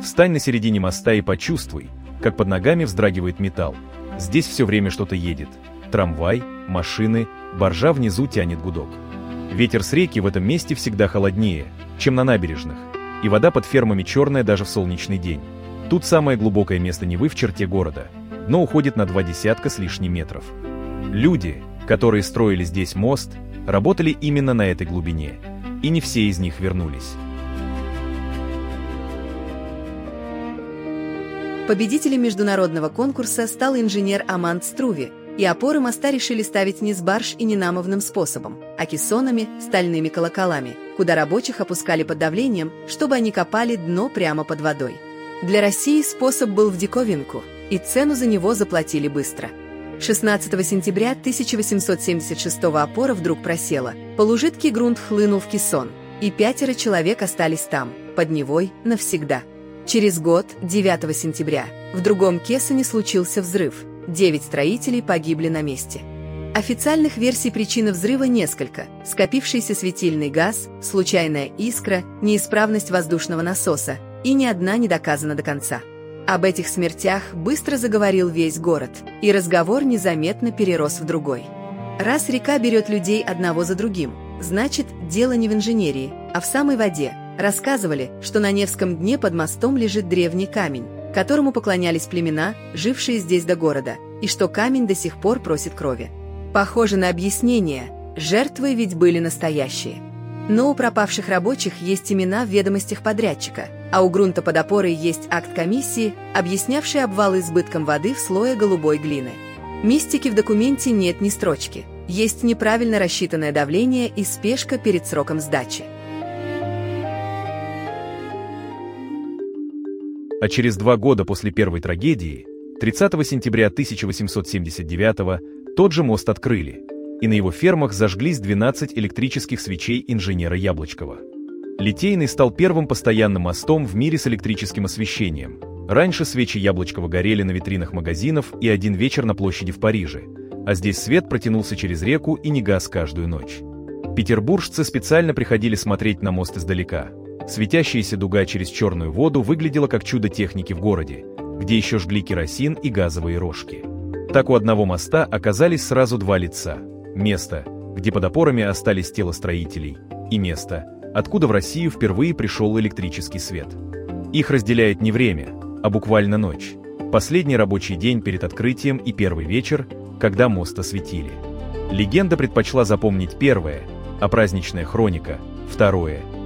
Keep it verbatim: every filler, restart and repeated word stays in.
Встань на середине моста и почувствуй, как под ногами вздрагивает металл. Здесь все время что-то едет. Трамвай, машины, баржа внизу тянет гудок. Ветер с реки в этом месте всегда холоднее, чем на набережных, и вода под фермами черная даже в солнечный день. Тут самое глубокое место Невы в черте города, но уходит на два десятка с лишним метров. Люди, которые строили здесь мост, работали именно на этой глубине, и не все из них вернулись. Победителем международного конкурса стал инженер Аманд Струве, и опоры моста решили ставить не с барж и не намовным способом, а кессонами, стальными колоколами, куда рабочих опускали под давлением, чтобы они копали дно прямо под водой. Для России способ был в диковинку, и цену за него заплатили быстро. шестнадцатого сентября тысяча восемьсот семьдесят шестого опора вдруг просела, полужидкий грунт хлынул в кессон, и пятеро человек остались там, под Невой, навсегда. Через год, девятого сентября, в другом кессоне случился взрыв. Девять строителей погибли на месте. Официальных версий причины взрыва несколько: скопившийся светильный газ, случайная искра, неисправность воздушного насоса, и ни одна не доказана до конца. Об этих смертях быстро заговорил весь город, и разговор незаметно перерос в другой. Раз река берет людей одного за другим, значит, дело не в инженерии, а в самой воде. Рассказывали, что на Невском дне под мостом лежит древний камень, которому поклонялись племена, жившие здесь до города, и что камень до сих пор просит крови. Похоже на объяснение, жертвы ведь были настоящие. Но у пропавших рабочих есть имена в ведомостях подрядчика, а у грунта под опорой есть акт комиссии, объяснявший обвал избытком воды в слое голубой глины. Мистики в документе нет ни строчки, есть неправильно рассчитанное давление и спешка перед сроком сдачи. А через два года после первой трагедии, тридцатого сентября тысяча восемьсот семьдесят девятого, тот же мост открыли, и на его фермах зажглись двенадцать электрических свечей инженера Яблочкова. Литейный стал первым постоянным мостом в мире с электрическим освещением. Раньше свечи Яблочкова горели на витринах магазинов и один вечер на площади в Париже, а здесь свет протянулся через реку и не гас каждую ночь. Петербуржцы специально приходили смотреть на мост издалека. Светящаяся дуга через черную воду выглядела как чудо техники в городе, где еще жгли керосин и газовые рожки. Так у одного моста оказались сразу два лица: место, где под опорами остались тела строителей, и место, откуда в Россию впервые пришел электрический свет. Их разделяет не время, а буквально ночь. Последний рабочий день перед открытием и первый вечер, когда мост осветили. Легенда предпочла запомнить первое, а праздничная хроника — второе.